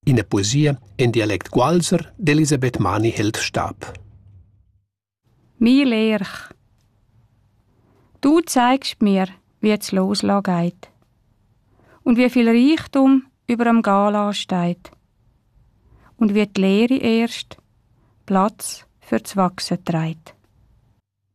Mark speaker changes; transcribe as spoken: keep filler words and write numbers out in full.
Speaker 1: In der Poesie in Dialekt Gualser d'Elisabeth Mani hält Stab.
Speaker 2: Mir Lerch, du zeigst mir, wie es loslassen geht und wie viel Reichtum über am Gala steht und wie die Leere erst Platz fürs Wachsen trägt.